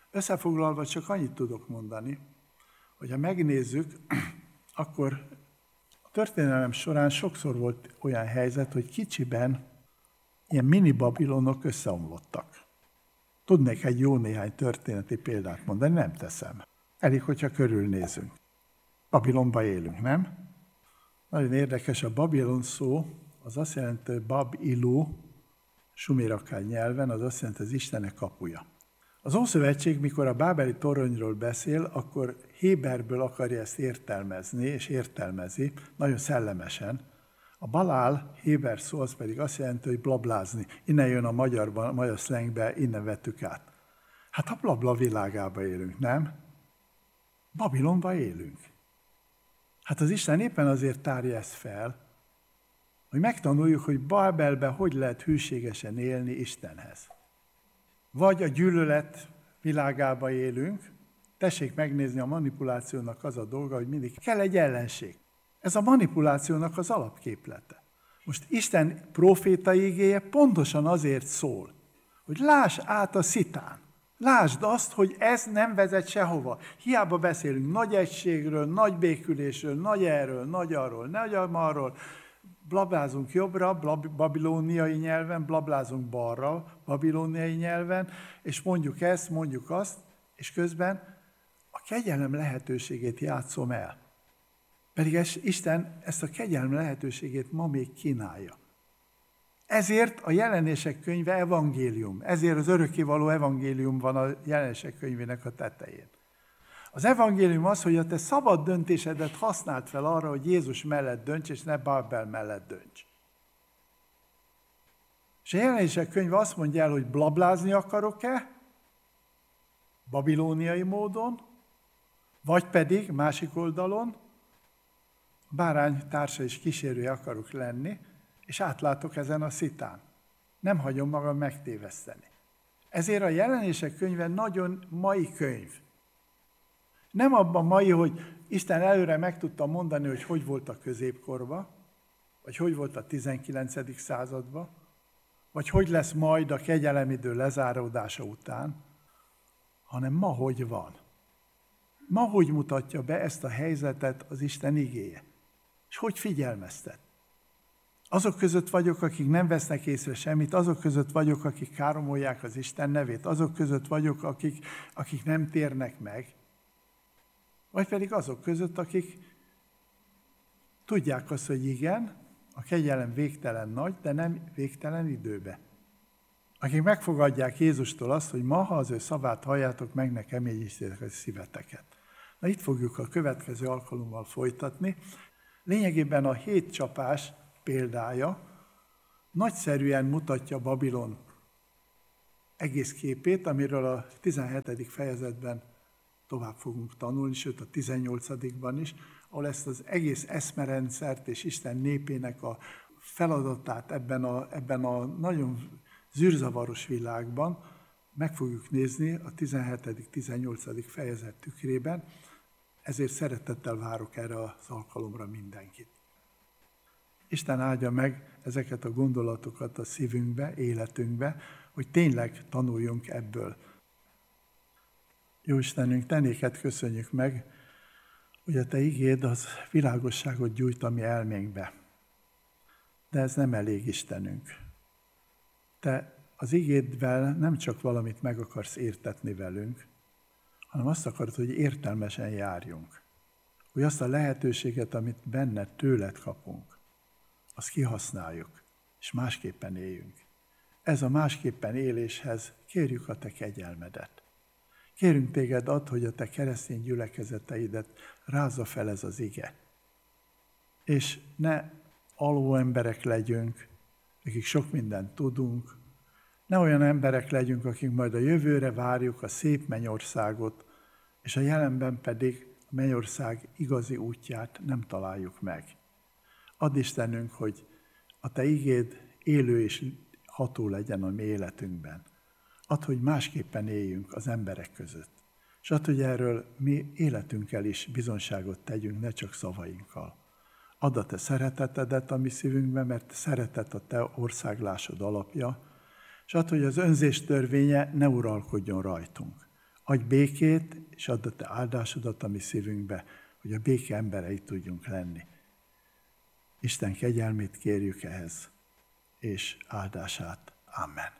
Összefoglalva csak annyit tudok mondani, hogy ha megnézzük, akkor a történelem során sokszor volt olyan helyzet, hogy kicsiben ilyen mini Babilonok összeomlottak. Tudnék egy jó néhány történeti példát mondani, nem teszem. Elég, hogyha körülnézünk. Babilonba élünk, nem? Nagyon érdekes, a Babilon szó, az azt jelenti, hogy Bab-ilu, sumirakai nyelven, az azt jelenti, az Istenek kapuja. Az Ószövetség, mikor a bábeli toronyról beszél, akkor héberből akarja ezt értelmezni, és értelmezi, nagyon szellemesen. A balál, héber szó, az pedig azt jelenti, hogy blablázni. Innen jön a magyar szlengbe, innen vettük át. Hát a blabla világába élünk, nem? Babilonba élünk. Hát az Isten éppen azért tárja ezt fel, hogy megtanuljuk, hogy Bábelben hogy lehet hűségesen élni Istenhez. Vagy a gyűlölet világába élünk, tessék megnézni, a manipulációnak az a dolga, hogy mindig kell egy ellenség. Ez a manipulációnak az alapképlete. Most Isten prófétai igéje pontosan azért szól, hogy lásd át a szitán. Lásd azt, hogy ez nem vezet sehova. Hiába beszélünk nagy egységről, nagy békülésről, nagy erről, nagy arról, nagy amarról, blablázunk jobbra, babilóniai nyelven, blablázunk balra, babilóniai nyelven, és mondjuk ezt, mondjuk azt, és közben a kegyelem lehetőségét játszom el. Pedig Isten ezt a kegyelem lehetőségét ma még kínálja. Ezért a Jelenések könyve evangélium, ezért az örökkévaló evangélium van a Jelenések könyvének a tetején. Az evangélium az, hogy a te szabad döntésedet használd fel arra, hogy Jézus mellett dönts, és ne Bábel mellett dönts. És a Jelenések könyve azt mondja el, hogy blablázni akarok-e, babilóniai módon, vagy pedig másik oldalon, bárány társa és kísérője akarok lenni, és átlátok ezen a szitán. Nem hagyom magam megtéveszteni. Ezért a Jelenések könyve nagyon mai könyv. Nem abban mai, hogy Isten előre meg tudta mondani, hogy volt a középkorban, vagy hogy volt a 19. században, vagy hogy lesz majd a kegyelemidő lezáródása után, hanem ma hogy van. Ma hogy mutatja be ezt a helyzetet az Isten igéje. És hogy figyelmeztet. Azok között vagyok, akik nem vesznek észre semmit, azok között vagyok, akik káromolják az Isten nevét, azok között vagyok, akik nem térnek meg, vagy pedig azok között, akik tudják azt, hogy igen, a kegyelem végtelen nagy, de nem végtelen időbe. Akik megfogadják Jézustól azt, hogy ma, ha az ő szavát halljátok, meg ne keményítsétek a szíveteket. Na itt fogjuk a következő alkalommal folytatni. Lényegében a 7 csapás példája nagyszerűen mutatja Babilon egész képét, amiről a 17. fejezetben tovább fogunk tanulni, sőt a 18-ban is, ahol ezt az egész eszmerendszert és Isten népének a feladatát ebben a nagyon zűrzavaros világban meg fogjuk nézni a 17.-18. fejezet tükrében, ezért szeretettel várok erre az alkalomra mindenkit. Isten áldja meg ezeket a gondolatokat a szívünkbe, életünkbe, hogy tényleg tanuljunk ebből. Jó Istenünk, te néked köszönjük meg, hogy a te igéd az világosságot gyújt a mi elménkbe. De ez nem elég, Istenünk. Te az igéddel nem csak valamit meg akarsz értetni velünk, hanem azt akarod, hogy értelmesen járjunk. Hogy azt a lehetőséget, amit benned, tőled kapunk, azt kihasználjuk, és másképpen éljünk. Ez a másképpen éléshez kérjük a te kegyelmedet. Kérünk téged add, hogy a te keresztény gyülekezeteidet rázza fel ez az ige. És ne aló emberek legyünk, akik sok mindent tudunk, ne olyan emberek legyünk, akik majd a jövőre várjuk a szép mennyországot, és a jelenben pedig a mennyország igazi útját nem találjuk meg. Add Istenünk, hogy a te igéd élő és ható legyen a mi életünkben. Add, hogy másképpen éljünk az emberek között. És add, hogy erről mi életünkkel is bizonságot tegyünk, ne csak szavainkkal. Add a te szeretetedet a mi szívünkben, mert szeretet a te országlásod alapja, és add, hogy az önzés törvénye ne uralkodjon rajtunk. Adj békét, és add a te áldásodat a mi szívünkbe, hogy a béke emberei tudjunk lenni. Isten kegyelmét kérjük ehhez, és áldását. Amen.